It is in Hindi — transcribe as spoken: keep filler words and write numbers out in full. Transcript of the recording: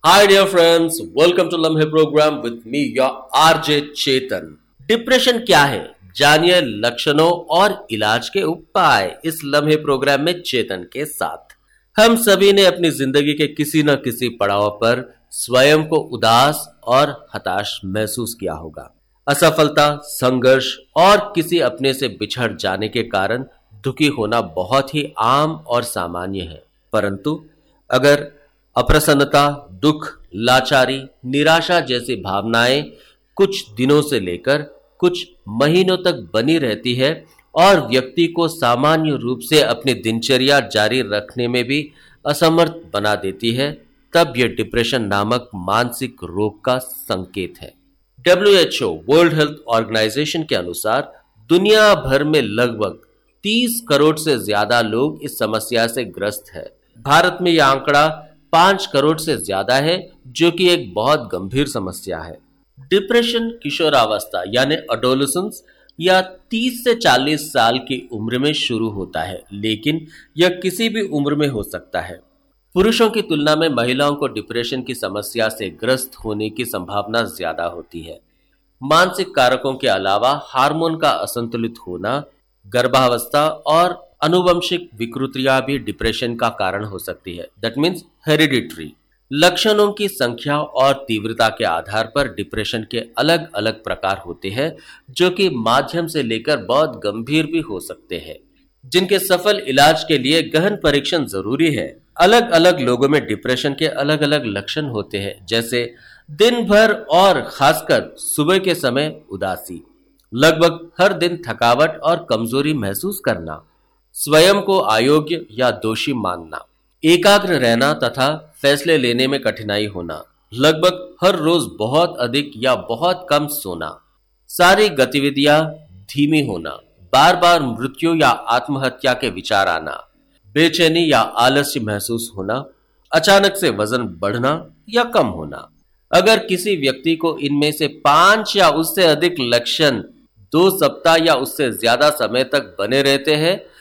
Hi dear friends, welcome to लम्हे programme with me your R J Chetan. Depression क्या है, जानिए लक्षणों और इलाज के उपाय इस लम्हे प्रोग्राम में चेतन के साथ। हम सभी ने अपनी जिंदगी के किसी न किसी पड़ाव पर स्वयं को उदास और हताश महसूस किया होगा। असफलता, संघर्ष और किसी अपने से बिछड़ जाने के कारण दुखी होना बहुत ही आम और सामान्य है। परंतु अगर अप्रसन्नता, दुख, लाचारी, निराशा जैसी भावनाएं कुछ दिनों से लेकर कुछ महीनों तक बनी रहती है और व्यक्ति को सामान्य रूप से अपनी दिनचर्या जारी रखने में भी असमर्थ बना देती है, तब यह डिप्रेशन नामक मानसिक रोग का संकेत है। W H O world health organisation के अनुसार दुनिया भर में लगभग तीस करोड़ से ज्यादा लोग इस समस्या से ग्रस्त है। भारत में यह आंकड़ा पांच करोड़ से ज्यादा है, जो कि एक बहुत गंभीर समस्या है। डिप्रेशन किशोरावस्था यानी एडोलेसेंस या तीस से चालीस साल की उम्र में शुरू होता है, लेकिन यह किसी भी उम्र में हो सकता है। पुरुषों की तुलना में महिलाओं को डिप्रेशन की समस्या से ग्रस्त होने की संभावना ज्यादा होती है। मानसिक कारकों के अलावा हार्मोन का असंतुलित होना, गर्भावस्था और अनुवंशिक विकृतियां भी डिप्रेशन का कारण हो सकती है। That means hereditary. लक्षणों की संख्या और तीव्रता के आधार पर डिप्रेशन के अलग अलग प्रकार होते हैं, जो कि माध्यम से लेकर बहुत गंभीर भी हो सकते हैं, जिनके सफल इलाज के लिए गहन परीक्षण जरूरी है। अलग अलग लोगों में डिप्रेशन के अलग अलग लक्षण होते हैं, जैसे दिन भर और खासकर सुबह के समय उदासी, लगभग हर दिन थकावट और कमजोरी महसूस करना, स्वयं को अयोग्य या दोषी मानना, एकाग्र रहना तथा फैसले लेने में कठिनाई होना, लगभग हर रोज बहुत अधिक या बहुत कम सोना, सारी गतिविधियां धीमी होना, बार बार मृत्यु या आत्महत्या के विचार आना, बेचैनी या आलस्य महसूस होना, अचानक से वजन बढ़ना या कम होना। अगर किसी व्यक्ति को इनमें से पांच या उससे अधिक लक्षण दो सप्ताह या उससे ज्यादा समय तक बने रहते हैं,